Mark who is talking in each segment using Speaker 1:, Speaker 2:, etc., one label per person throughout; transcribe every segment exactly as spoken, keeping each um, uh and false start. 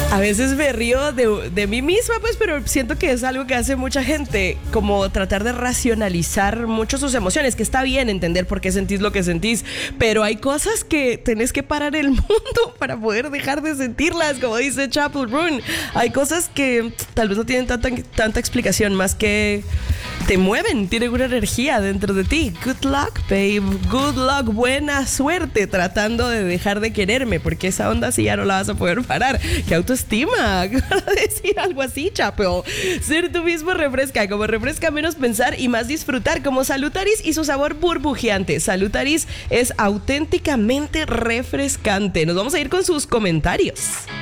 Speaker 1: A veces me río de, de mí misma, pues, pero siento que es algo que hace mucha gente, como tratar de racionalizar mucho sus emociones, que está bien entender por qué sentís lo que sentís, pero hay cosas que tenés que parar el mundo para poder dejar de sentirlas, como dice Chappell Roan. Hay cosas que tal vez no tienen tanta, tanta explicación, más que te mueven, tienen una energía dentro de ti. Good luck, babe. Good luck, buena suerte tratando de dejar de quererme, porque esa onda sí ya no la vas a poder parar. ¿Qué autoestima? Decir algo así, Chappell. Ser tú mismo refresca, como refresca menos pensar y más disfrutar, como Salutaris y su sabor burbujeante. Salutaris es auténticamente refrescante. Nos vamos a ir con sus comentarios.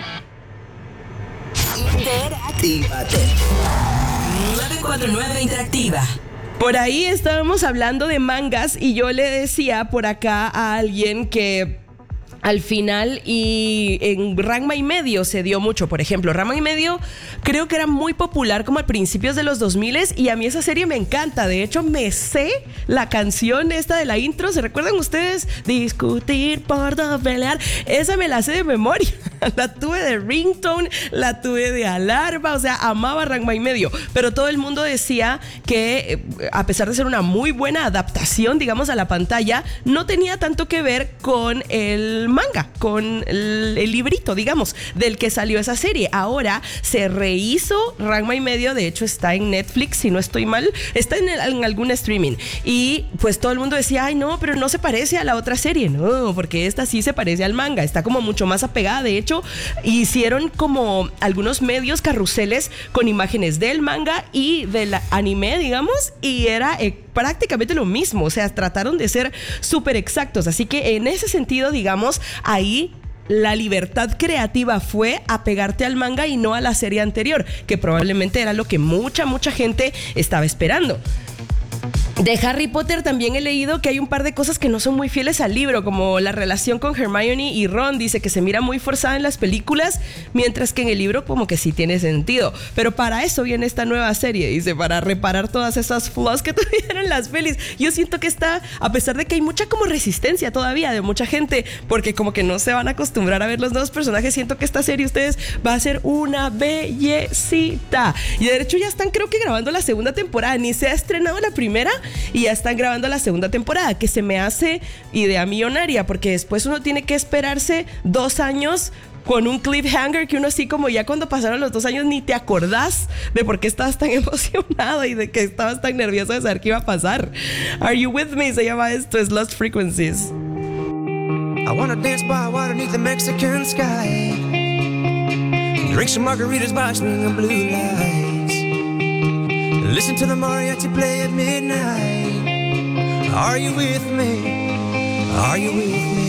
Speaker 2: Interactívate. nueve cuatro nueve Interactiva.
Speaker 1: Por ahí estábamos hablando de mangas y yo le decía por acá a alguien que al final y en Ranma y medio se dio mucho. Por ejemplo, Ranma y medio creo que era muy popular como a principios de los dos mil y a mí esa serie me encanta. De hecho, me sé la canción esta de la intro. ¿Se recuerdan ustedes? Discutir por no pelear. Esa me la sé de memoria. La tuve de ringtone, la tuve de alarma. O sea, amaba Ranma y medio. Pero todo el mundo decía que a pesar de ser una muy buena adaptación, digamos, a la pantalla, no tenía tanto que ver con el manga, con el, el librito, digamos, del que salió esa serie. Ahora se rehizo Ranma y medio, de hecho está en Netflix, si no estoy mal, está en, el, en algún streaming. Y pues todo el mundo decía, ay no, pero no se parece a la otra serie. No, porque esta sí se parece al manga, está como mucho más apegada. De hecho, hicieron como algunos medios carruseles con imágenes del manga y del anime, digamos, y era eh, prácticamente lo mismo. O sea, trataron de ser súper exactos. Así que en ese sentido, digamos, ahí la libertad creativa fue apegarte al manga y no a la serie anterior, que probablemente era lo que mucha, mucha gente estaba esperando. De Harry Potter también he leído que hay un par de cosas que no son muy fieles al libro, como la relación con Hermione y Ron. Dice que se mira muy forzada en las películas, mientras que en el libro como que sí tiene sentido. Pero para eso viene esta nueva serie, dice, para reparar todas esas flaws que tuvieron las pelis. Yo siento que está, a pesar de que hay mucha como resistencia todavía de mucha gente, porque como que no se van a acostumbrar a ver los nuevos personajes, siento que esta serie ustedes va a ser una bellecita. Y de hecho ya están creo que grabando la segunda temporada, ni se ha estrenado la primera y ya están grabando la segunda temporada, que se me hace idea millonaria, porque después uno tiene que esperarse dos años con un cliffhanger que uno así como ya cuando pasaron los dos años ni te acordás de por qué estabas tan emocionado y de que estabas tan nervioso de saber qué iba a pasar. Are You With Me se llama esto, es Lost Frequencies.
Speaker 3: I wanna dance by water beneath the Mexican sky, drink some margaritas by swinging blue lights, listen to the mariachi play at midnight. Are you with me? Are you with me?